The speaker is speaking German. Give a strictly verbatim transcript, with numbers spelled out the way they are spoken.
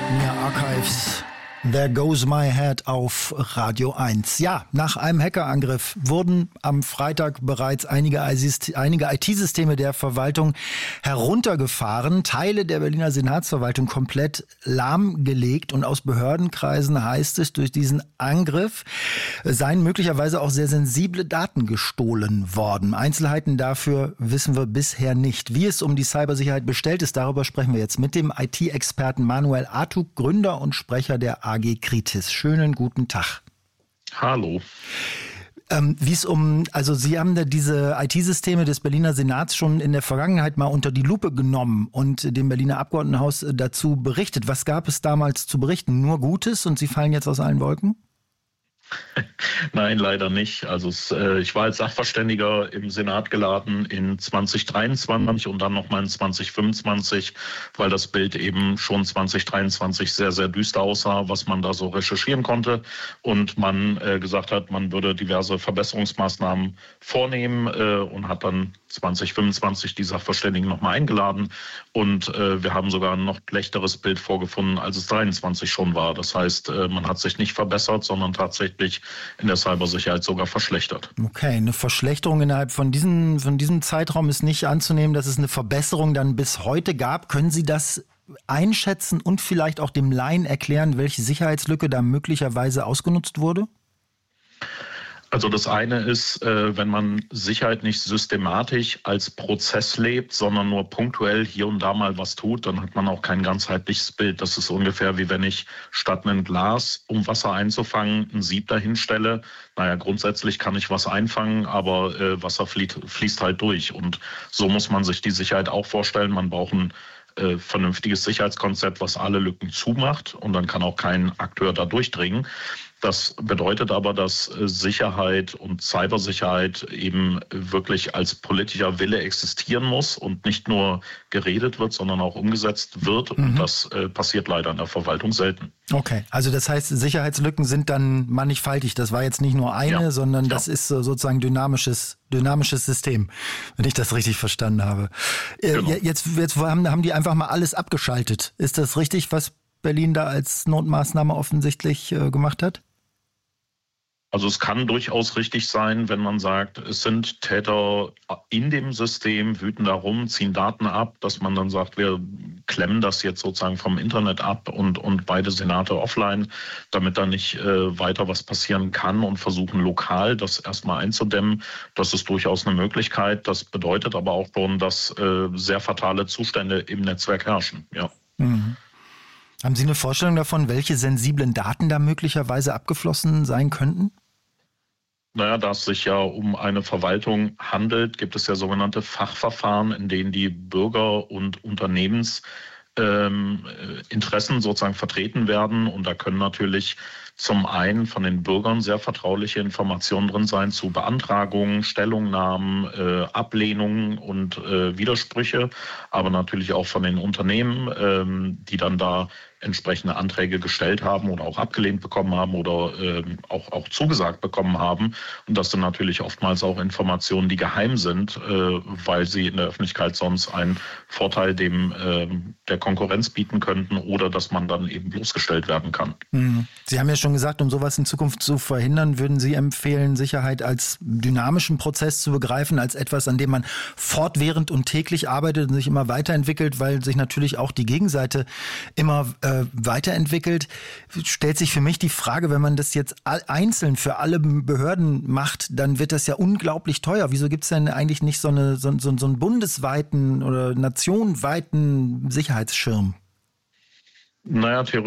Mir Archives. There Goes My Head auf Radio eins. Ja, nach einem Hackerangriff wurden am Freitag bereits einige I T-Systeme der Verwaltung heruntergefahren, Teile der Berliner Senatsverwaltung komplett lahmgelegt und aus Behördenkreisen heißt es, durch diesen Angriff seien möglicherweise auch sehr sensible Daten gestohlen worden. Einzelheiten dafür wissen wir bisher nicht. Wie es um die Cybersicherheit bestellt ist, darüber sprechen wir jetzt mit dem I T-Experten Manuel Artug, Gründer und Sprecher der A G Kritis. Schönen guten Tag. Hallo. Ähm, wie es um, also Sie haben da diese I T-Systeme des Berliner Senats schon in der Vergangenheit mal unter die Lupe genommen und dem Berliner Abgeordnetenhaus dazu berichtet. Was gab es damals zu berichten? Nur Gutes und Sie fallen jetzt aus allen Wolken? Nein, leider nicht. Also es, äh, ich war als Sachverständiger im Senat geladen in zwanzig dreiundzwanzig und dann nochmal in zwanzig fünfundzwanzig, weil das Bild eben schon zwanzig dreiundzwanzig sehr, sehr düster aussah, was man da so recherchieren konnte. Und man äh, gesagt hat, man würde diverse Verbesserungsmaßnahmen vornehmen äh, und hat dann zwanzig fünfundzwanzig die Sachverständigen nochmal eingeladen. Und äh, wir haben sogar ein noch schlechteres Bild vorgefunden, als es dreiundzwanzig schon war. Das heißt, äh, man hat sich nicht verbessert, sondern tatsächlich in der Cybersicherheit sogar verschlechtert. Okay, eine Verschlechterung innerhalb von, diesen, von diesem Zeitraum ist nicht anzunehmen, dass es eine Verbesserung dann bis heute gab. Können Sie das einschätzen und vielleicht auch dem Laien erklären, welche Sicherheitslücke da möglicherweise ausgenutzt wurde? Also das eine ist, wenn man Sicherheit nicht systematisch als Prozess lebt, sondern nur punktuell hier und da mal was tut, dann hat man auch kein ganzheitliches Bild. Das ist ungefähr wie wenn ich statt ein Glas, um Wasser einzufangen, ein Sieb dahin stelle. Naja, grundsätzlich kann ich was einfangen, aber äh, Wasser fließt, fließt halt durch. Und so muss man sich die Sicherheit auch vorstellen. Man braucht ein äh, vernünftiges Sicherheitskonzept, was alle Lücken zumacht. Und dann kann auch kein Akteur da durchdringen. Das bedeutet aber, dass Sicherheit und Cybersicherheit eben wirklich als politischer Wille existieren muss und nicht nur geredet wird, sondern auch umgesetzt wird. Mhm. Und das äh, passiert leider in der Verwaltung selten. Okay, also das heißt, Sicherheitslücken sind dann mannigfaltig. Das war jetzt nicht nur eine, ja. sondern das ja. ist sozusagen dynamisches, dynamisches System, wenn ich das richtig verstanden habe. Genau. Jetzt, jetzt haben, haben die einfach mal alles abgeschaltet. Ist das richtig, was Berlin da als Notmaßnahme offensichtlich äh, gemacht hat? Also es kann durchaus richtig sein, wenn man sagt, es sind Täter in dem System, wüten da rum, ziehen Daten ab, dass man dann sagt, wir klemmen das jetzt sozusagen vom Internet ab und, und beide Senate offline, damit da nicht äh, weiter was passieren kann und versuchen lokal das erstmal einzudämmen. Das ist durchaus eine Möglichkeit. Das bedeutet aber auch schon, dass äh, sehr fatale Zustände im Netzwerk herrschen. Ja. Mhm. Haben Sie eine Vorstellung davon, welche sensiblen Daten da möglicherweise abgeflossen sein könnten? Naja, da es sich ja um eine Verwaltung handelt, gibt es ja sogenannte Fachverfahren, in denen die Bürger- und Unternehmensinteressen ähm, sozusagen vertreten werden. Und da können natürlich zum einen von den Bürgern sehr vertrauliche Informationen drin sein zu Beantragungen, Stellungnahmen, äh, Ablehnungen und äh, Widersprüche, aber natürlich auch von den Unternehmen, ähm, die dann da entsprechende Anträge gestellt haben oder auch abgelehnt bekommen haben oder äh, auch, auch zugesagt bekommen haben. Und das sind natürlich oftmals auch Informationen, die geheim sind, äh, weil sie in der Öffentlichkeit sonst einen Vorteil dem äh, der Konkurrenz bieten könnten oder dass man dann eben bloßgestellt werden kann. Mhm. Sie haben ja schon gesagt, um sowas in Zukunft zu verhindern, würden Sie empfehlen, Sicherheit als dynamischen Prozess zu begreifen, als etwas, an dem man fortwährend und täglich arbeitet und sich immer weiterentwickelt, weil sich natürlich auch die Gegenseite immer äh, weiterentwickelt. Stellt sich für mich die Frage, wenn man das jetzt einzeln für alle Behörden macht, dann wird das ja unglaublich teuer. Wieso gibt es denn eigentlich nicht so, eine, so, so, so einen bundesweiten oder nationenweiten Sicherheitsschirm? Naja, theoretisch